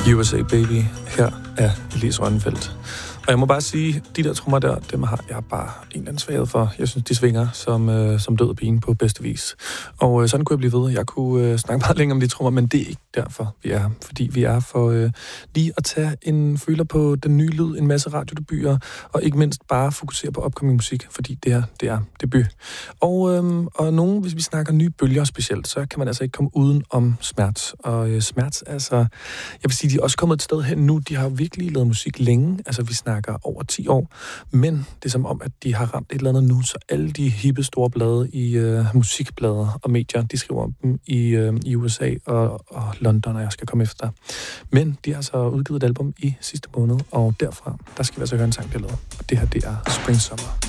USA Baby. Her er Elise Rønnefeldt. Og jeg må bare sige, de der trommer der, dem har jeg bare en eller anden svaghed for. Jeg synes, de svinger som død og pine på bedste vis. Og sådan kunne jeg blive ved. Jeg kunne snakke meget længere om de trommer, men det er ikke derfor, vi er her. Fordi vi er for lige at tage en føler på den nye lyd, en masse radiodebuter, og ikke mindst bare fokusere på upcoming musik, fordi det her, det er debut. Og nogen, hvis vi snakker nye bølger specielt, så kan man altså ikke komme uden om Smerts. Og Smerts, altså, jeg vil sige, de er også kommet et sted hen nu. De har virkelig lavet musik længe. Altså, vi snakker over 10 år, men det er som om, at de har ramt et eller andet nu, så alle de hippe store blade i musikblader og medier, de skriver om dem i USA og London, og jeg skal komme efter. Men de har så udgivet et album i sidste måned, og derfra, der skal vi altså høre en sang, der lavet. Og det her, det er Spring Summer.